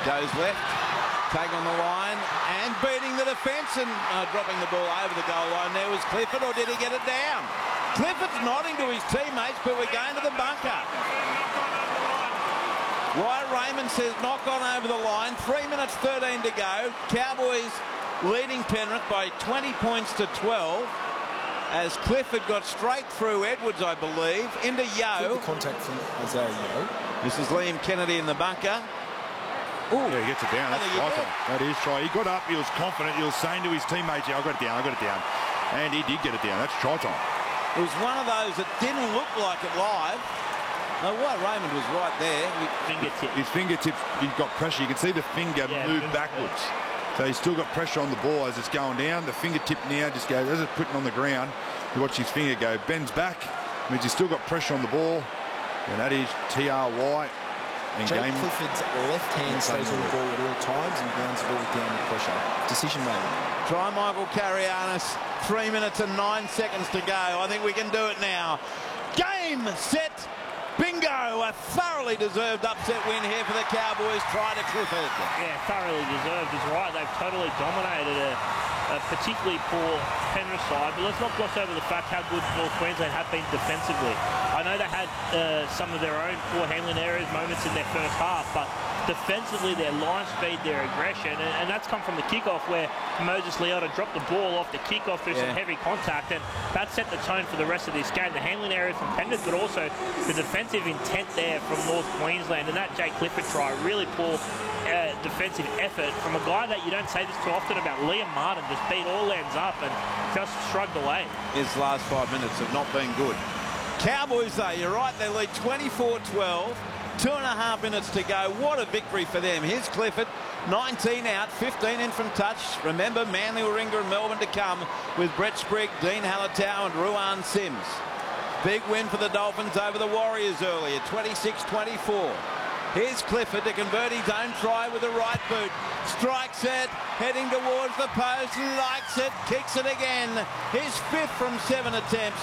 Goes left, taking on the line and beating the defence and dropping the ball over the goal line. There was Clifford, or did he get it down? Clifford's nodding to his teammates, but we're going to the bunker. Wyatt Raymond says knock on over the line. 3 minutes 13 to go. Cowboys leading Penrith by 20 points to 12. As Clifford got straight through Edwards, I believe, into Yeo. Good contact from Isaiah Yeo. This is Liam Kennedy in the bunker. Ooh. Yeah, he gets it down. That's try. That is try. He got up. He was confident. He was saying to his teammates, yeah, I got it down. I got it down. And he did get it down. That's try time. It was one of those that didn't look like it live. No, Wyatt Raymond was right there. His fingertips, he's got pressure. You can see the finger move backwards. So he's still got pressure on the ball as it's going down. The fingertip now just goes, as it's putting on the ground, you watch his finger go, bends back, means he's still got pressure on the ball. And that is TRY. Jake Clifford's left hand stays on the ball at all times and grounds the ball down with pressure. Decision made. Try Michael Karianis. 3 minutes and 9 seconds to go. I think we can do it now. Game, set, bingo. A thoroughly deserved upset win here for the Cowboys. Try to Clifford. Yeah, thoroughly deserved is right. They've totally dominated a particularly poor Penrith side, but let's not gloss over the fact how good North Queensland have been defensively. I know they had some of their own poor handling areas, moments in their first half, but defensively, their line speed, their aggression, and that's come from the kickoff where Moses Leota dropped the ball off the kickoff through some heavy contact, and that set the tone for the rest of this game. The handling areas from Penrith, but also the defensive intent there from North Queensland, and that Jake Clifford try, really poor defensive effort from a guy that you don't say this too often about. Liam Martin just beat all ends up and just shrugged away. His last 5 minutes have not been good. Cowboys, though, you're right, they lead 24-12. 2.5 minutes to go. What a victory for them. Here's Clifford, 19 out, 15 in from touch. Remember, Manly, Warringah and Melbourne to come with Brett Sprigg, Dean Hallertau and Ruan Sims. Big win for the Dolphins over the Warriors earlier, 26-24. Here's Clifford to convert his own try with the right boot. Strikes it, heading towards the post, likes it, kicks it again. His fifth from 7 attempts.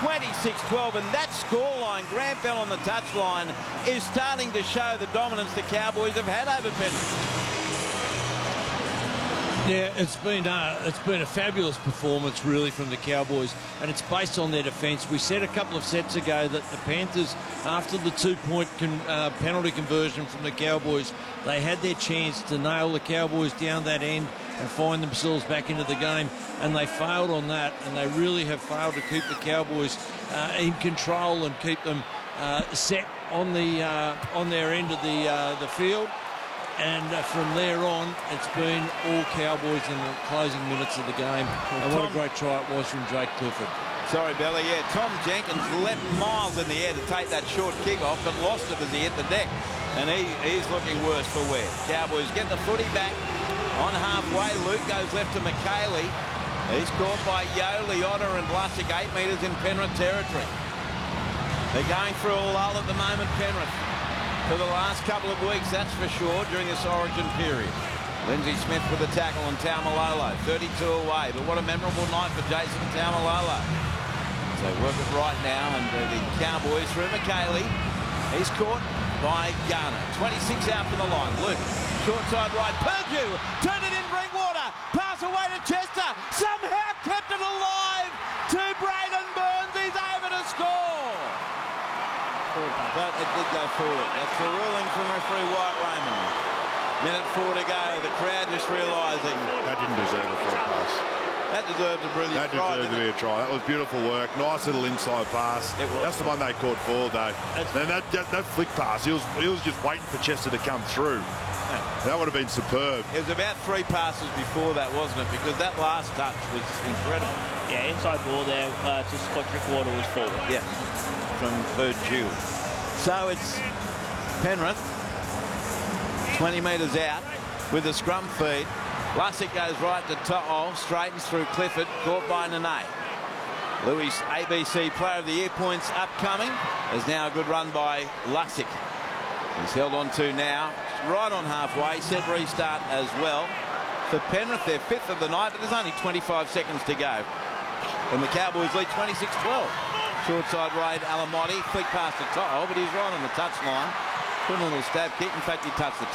26-12, and that scoreline, Grant Bell on the touchline, is starting to show the dominance the Cowboys have had over Penrith. Yeah, it's been a fabulous performance really from the Cowboys, and it's based on their defence. We said a couple of sets ago that the Panthers, after the 2-point penalty conversion from the Cowboys, they had their chance to nail the Cowboys down that end and find themselves back into the game, and they failed on that, and they really have failed to keep the Cowboys in control and keep them set on their end of the field. And from there on, it's been all Cowboys in the closing minutes of the game. And what a great try it was from Jake Clifford. Sorry, Bella. Yeah, Tom Jenkins leapt miles in the air to take that short kick off, but lost it as he hit the deck. And he's looking worse for wear. Cowboys get the footy back on halfway. Luke goes left to McKaylee. He's caught by Yeo, Leota and Vlasic, 8 metres in Penrith territory. They're going through a lull at the moment, Penrith. For the last couple of weeks, that's for sure, during this origin period. Lindsay Smith with the tackle on Taumalolo, 32 away. But what a memorable night for Jason Taumalolo. So work it right now, and the Cowboys through McKaylee. He's caught by Garner. 26 out from the line. Luke, short side right. Purdue, turn it in, Drinkwater. Pass away to Chester. Somehow kept it alive to Braden Burns. He's over to score. But it did go forward. That's the ruling from referee Wyatt Raymond. Minute 4 to go. The crowd just realising that didn't deserve a free pass. That deserved a brilliant try. That deserved to be a try. That was beautiful work. Nice little inside pass. That's the one they caught forward, though. And that flick pass, he was just waiting for Chester to come through. That would have been superb. It was about 3 passes before that, wasn't it? Because that last touch was incredible. Yeah, inside ball there to Scott Drinkwater was forward. Yeah, from Purdue. So it's Penrith, 20 metres out with the scrum feed. Lussick goes right to To'o, straightens through Clifford, caught by Nene. Louis ABC Player of the Year points upcoming. There's now a good run by Lussick. He's held on to now, right on halfway, set restart as well. For Penrith, they're 5th of the night, but there's only 25 seconds to go. And the Cowboys lead 26-12. Short side raid, Alamotti, flick past to To'o, but he's right on the touchline. Put a little stab kick. In fact, he touched the